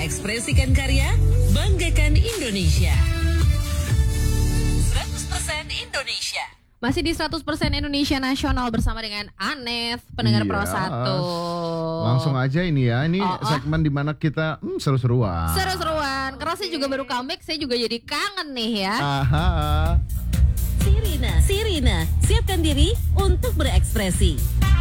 Ekspresikan karya, banggakan Indonesia. 100% Indonesia. Masih di 100% Indonesia Nasional bersama dengan Aneth, pendengar Pro 1. Langsung aja ini ya, ini segmen dimana kita seru-seruan. Seru-seruan, karena saya juga baru comeback, saya juga jadi kangen nih ya. Aha. Sirina, siapkan diri untuk berekspresi.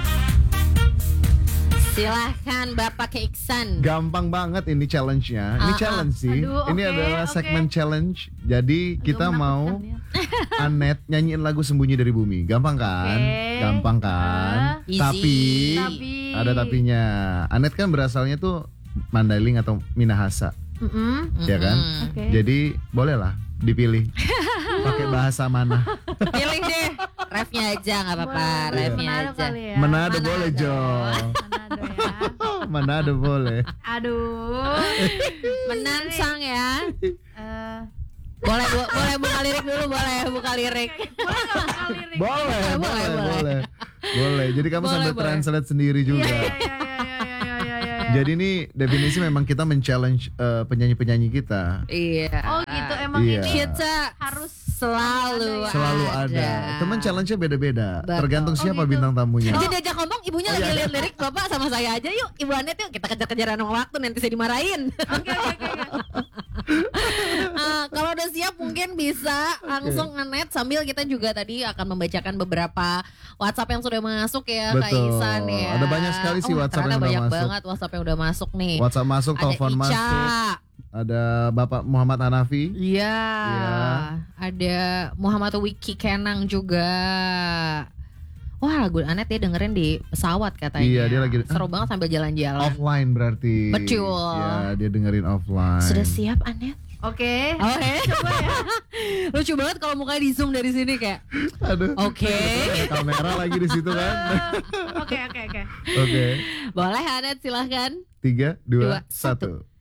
Silahkan Bapak Keiksan. Gampang banget ini challenge-nya. Ini challenge sih. Aduh, ini adalah segmen challenge. Jadi kita mau menakutkan ya. Anet nyanyiin lagu Sembunyi dari Bumi. Gampang kan? Oke. Gampang kan? Easy. Tapi Tapi ada tapinya. Anet kan berasalnya tuh Mandailing atau Minahasa, ya kan? Oke. Jadi bolehlah dipilih pakai bahasa mana. Pilih deh, refnya aja nggak apa-apa, Boleh. refnya Manado aja. kali ya. Manado Manado. boleh Jo. Manado ya. Manado boleh. Aduh. Menansang ya. Eh, Boleh buka lirik dulu, boleh buka lirik. lirik. Boleh. Boleh. Jadi kamu Boleh, sambil boleh. translate sendiri juga. Iya. Jadi ini definisi memang kita men-challenge penyanyi-penyanyi kita. Iya. Oh gitu, emang Iya. ini Kita harus selalu ada. Cuman challenge-nya beda-beda. Betul. Tergantung siapa gitu. bintang tamunya. Jadi diajak ngomong, ibunya lagi lihat lirik, Bapak sama saya aja yuk. Ibu Anet yuk, kita kejar-kejaran sama waktu, nanti saya dimarahin. Oke. Kalau udah siap mungkin bisa langsung nge-net sambil kita juga tadi akan membacakan beberapa WhatsApp yang sudah masuk ya, Kak Betul. Isan ya. Ada banyak sekali sih WhatsApp ternyata yang udah banyak masuk. banget WhatsApp yang udah masuk nih. WhatsApp masuk, Ada telepon Ica. masuk. Ada Bapak Muhammad Hanafi. Iya. Iya. Ada Muhammad Wiki Kenang juga. Wah, lagu Anet dia dengerin di pesawat katanya. Iya, dia lagi- seru banget sambil jalan-jalan. Offline berarti. Betul. Ya, dia dengerin offline. Sudah siap Anet? Oke. Oke. Coba ya. Lucu banget kalau mukanya di zoom dari sini kayak. Aduh. Oke. Ada kamera lagi di situ kan. Oke. Oke. Boleh Anet silahkan. 3, 2, Dua, 1.